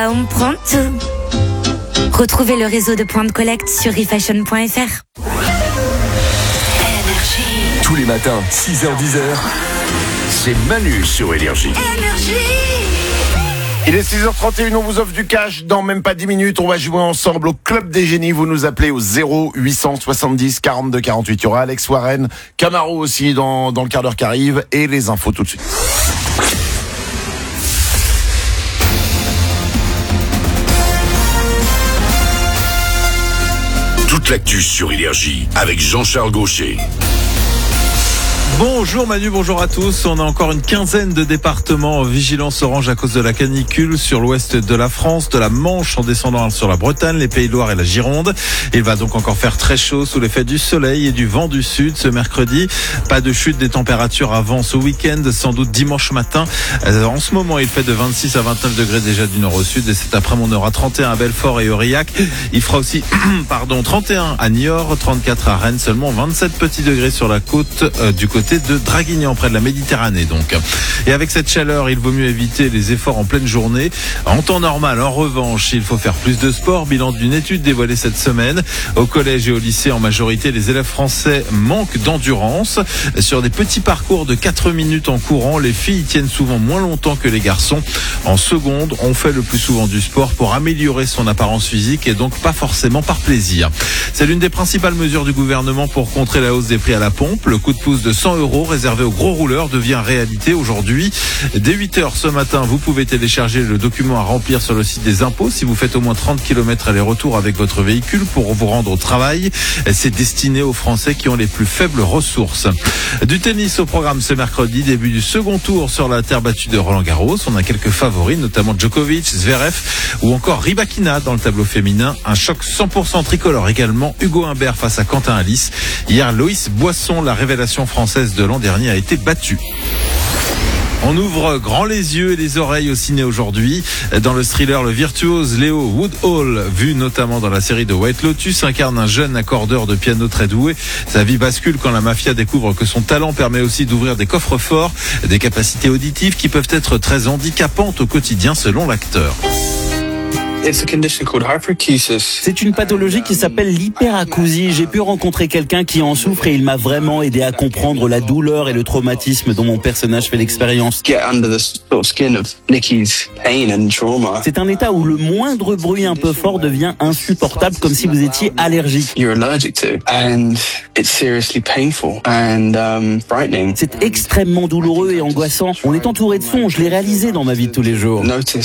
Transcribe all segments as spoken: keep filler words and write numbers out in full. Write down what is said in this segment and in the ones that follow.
On prend tout. Retrouvez le réseau de points de collecte sur refashion point f r. Tous les matins, six heures dix, c'est Manu sur Énergie. Il est six heures trente et une, on vous offre du cash. Dans même pas dix minutes, on va jouer ensemble au Club des Génies. Vous nous appelez au zéro huit cent soixante-dix quarante-deux quarante-huit. Il y aura Alex Warren, Camaro aussi dans, dans le quart d'heure qui arrive. Et les infos tout de suite. Toute l'actu sur Énergie avec Jean-Charles Gaucher. Bonjour Manu, bonjour à tous. On a encore une quinzaine de départements en vigilance orange à cause de la canicule sur l'ouest de la France, de la Manche en descendant sur la Bretagne, les Pays de Loire et la Gironde. Il va donc encore faire très chaud sous l'effet du soleil et du vent du sud ce mercredi. Pas de chute des températures avant ce week-end, sans doute dimanche matin. En ce moment, il fait de vingt-six à vingt-neuf degrés déjà du nord au sud et cet après-midi on aura trente et un à Belfort et Aurillac. Il fera aussi pardon, trente et un à Niort, trente-quatre à Rennes, seulement vingt-sept petits degrés sur la côte euh, du côté de Draguignan, près de la Méditerranée donc. Et avec cette chaleur, il vaut mieux éviter les efforts en pleine journée. En temps normal, en revanche, il faut faire plus de sport. Bilan d'une étude dévoilée cette semaine. Au collège et au lycée, en majorité, les élèves français manquent d'endurance. Sur des petits parcours de quatre minutes en courant, les filles tiennent souvent moins longtemps que les garçons. En seconde, on fait le plus souvent du sport pour améliorer son apparence physique et donc pas forcément par plaisir. C'est l'une des principales mesures du gouvernement pour contrer la hausse des prix à la pompe. Le coup de pouce de cent euros réservé aux gros rouleurs devient réalité aujourd'hui. Dès huit heures ce matin, vous pouvez télécharger le document à remplir sur le site des impôts si vous faites au moins trente kilomètres aller-retour avec votre véhicule pour vous rendre au travail. C'est destiné aux Français qui ont les plus faibles ressources. Du tennis au programme ce mercredi, début du second tour sur la terre battue de Roland-Garros. On a quelques favoris, notamment Djokovic, Zverev ou encore Rybakina dans le tableau féminin. Un choc cent pour cent tricolore également. Hugo Humbert face à Quentin Alice. Hier, Loïs Boisson, la révélation française de l'an dernier, a été battu. On ouvre grand les yeux et les oreilles au ciné aujourd'hui. Dans le thriller, le virtuose Léo Woodhall, vu notamment dans la série de White Lotus, incarne un jeune accordeur de piano très doué. Sa vie bascule quand la mafia découvre que son talent permet aussi d'ouvrir des coffres forts, des capacités auditives qui peuvent être très handicapantes au quotidien selon l'acteur. C'est une pathologie qui s'appelle l'hyperacousie. J'ai pu rencontrer quelqu'un qui en souffre et il m'a vraiment aidé à comprendre la douleur et le traumatisme dont mon personnage fait l'expérience. C'est un état où le moindre bruit un peu fort devient insupportable, comme si vous étiez allergique. C'est extrêmement douloureux et angoissant. On est entouré de sons, je l'ai réalisé dans ma vie de tous les jours.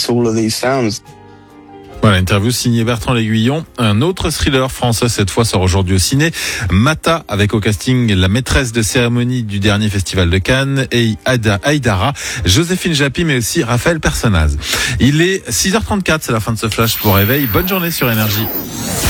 Voilà, interview signée Bertrand L'Aiguillon. Un autre thriller français cette fois sort aujourd'hui au ciné. Mata, avec au casting la maîtresse de cérémonie du dernier festival de Cannes et Aida Aïdara, Joséphine Japy, mais aussi Raphaël Personnaz. Il est six heures trente-quatre, c'est la fin de ce flash pour réveil. Bonne journée sur Énergie.